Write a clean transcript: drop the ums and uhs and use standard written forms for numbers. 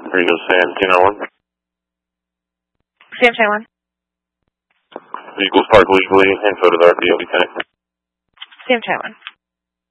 Here you go, Sam, Taiwan. Sam Taiwan. Vehicles parked legally and so does RPO, Lieutenant. Sam Taiwan.